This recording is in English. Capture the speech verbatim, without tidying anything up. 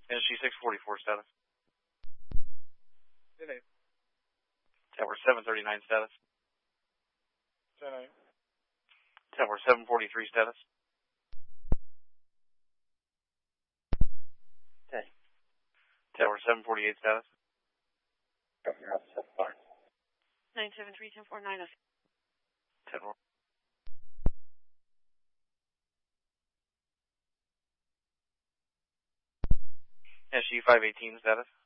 S G six forty-four status. ten eight. Tower seven thirty-nine status. ten eight. Tower seven forty-three status. Okay. Tower seven forty-eight status. nine seven three, ten four nine. ten four. S G five eighteen status.